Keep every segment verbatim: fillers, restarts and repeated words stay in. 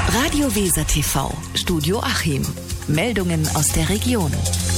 Radio Weser T V, Studio Achim. Meldungen aus der Region.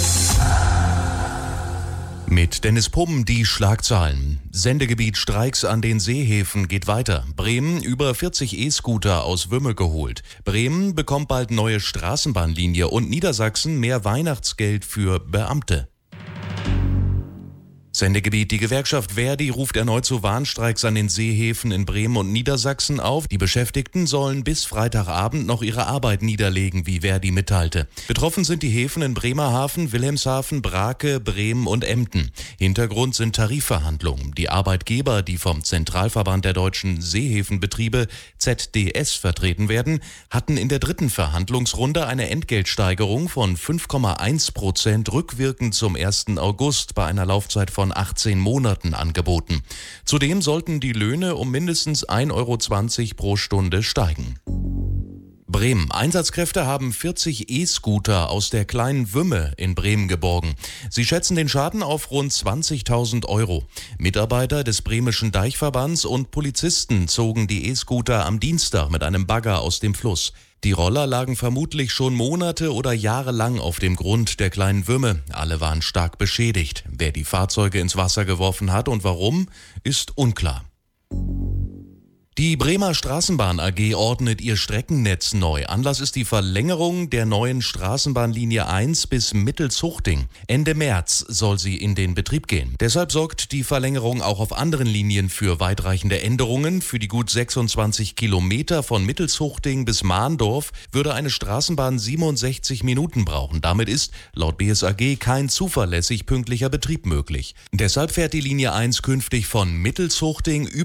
Mit Dennis Pumm die Schlagzeilen. Sendegebiet Streiks an den Seehäfen geht weiter. Bremen über vierzig E-Scooter aus Wümme geholt. Bremen bekommt bald neue Straßenbahnlinie und Niedersachsen mehr Weihnachtsgeld für Beamte. Sendegebiet: Die Gewerkschaft Verdi ruft erneut zu Warnstreiks an den Seehäfen in Bremen und Niedersachsen auf. Die Beschäftigten sollen bis Freitagabend noch ihre Arbeit niederlegen, wie Verdi mitteilte. Betroffen sind die Häfen in Bremerhaven, Wilhelmshaven, Brake, Bremen und Emden. Hintergrund sind Tarifverhandlungen. Die Arbeitgeber, die vom Zentralverband der deutschen Seehäfenbetriebe Z D S vertreten werden, hatten in der dritten Verhandlungsrunde eine Entgeltsteigerung von fünf Komma eins Prozent rückwirkend zum ersten August bei einer Laufzeit von achtzehn Monaten angeboten. Zudem sollten die Löhne um mindestens ein Euro zwanzig pro Stunde steigen. Bremen. Einsatzkräfte haben vierzig E-Scooter aus der kleinen Wümme in Bremen geborgen. Sie schätzen den Schaden auf rund zwanzigtausend Euro. Mitarbeiter des Bremischen Deichverbands und Polizisten zogen die E-Scooter am Dienstag mit einem Bagger aus dem Fluss. Die Roller lagen vermutlich schon Monate oder Jahre lang auf dem Grund der kleinen Wümme. Alle waren stark beschädigt. Wer die Fahrzeuge ins Wasser geworfen hat und warum, ist unklar. Die Bremer Straßenbahn A G ordnet ihr Streckennetz neu. Anlass ist die Verlängerung der neuen Straßenbahnlinie eins bis Mittelzuchting. Ende März soll sie in den Betrieb gehen. Deshalb sorgt die Verlängerung auch auf anderen Linien für weitreichende Änderungen. Für die gut sechsundzwanzig Kilometer von Mittelzuchting bis Mahndorf würde eine Straßenbahn siebenundsechzig Minuten brauchen. Damit ist laut B S A G kein zuverlässig pünktlicher Betrieb möglich. Deshalb fährt die Linie eins künftig von Mittelzuchting über